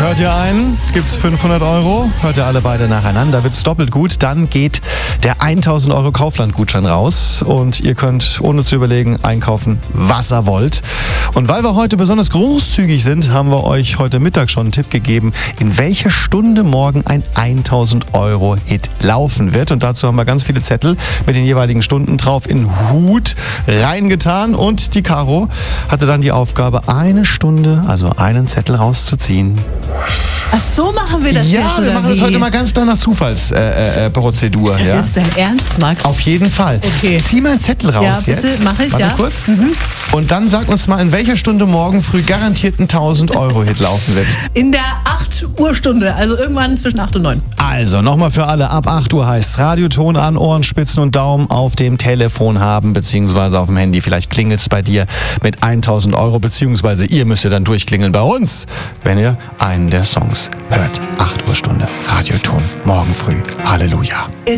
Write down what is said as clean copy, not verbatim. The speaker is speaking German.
Hört ihr einen, gibt's 500 Euro. Hört ihr alle beide nacheinander, wird's doppelt gut. Dann geht der 1000 Euro Kaufland-Gutschein raus. Und ihr könnt ohne zu überlegen einkaufen, was ihr wollt. Und weil wir heute besonders großzügig sind, haben wir euch heute Mittag schon einen Tipp gegeben, in welcher Stunde morgen ein 1000 Euro Hit laufen wird. Und dazu haben wir ganz viele Zettel mit den jeweiligen Stunden drauf in den Hut reingetan. Und die Caro hatte dann die Aufgabe, eine Stunde, also einen Zettel rauszuziehen. Ach so, machen wir das jetzt, Ja, oder wir machen das heute mal ganz klar nach Zufallsprozedur. Ist das jetzt dein Ernst, Max? Auf jeden Fall. Okay. Zieh mal einen Zettel raus Ja, bitte, jetzt. mach ich, Warte ja. kurz. Und dann sag uns mal, in welcher Stunde morgen früh garantiert ein 1000 Euro Hit laufen wird. In der 8 Uhr Stunde, also irgendwann zwischen 8 und 9. Also, nochmal für alle, ab 8 Uhr heißt Radioton an, Ohrenspitzen und Daumen auf dem Telefon haben, beziehungsweise auf dem Handy. Vielleicht klingelt es bei dir mit 1000 Euro, beziehungsweise ihr müsst ja dann durchklingeln bei uns, wenn ihr einen der Songs hört. 8 Uhr Stunde, Radioton, morgen früh. Halleluja.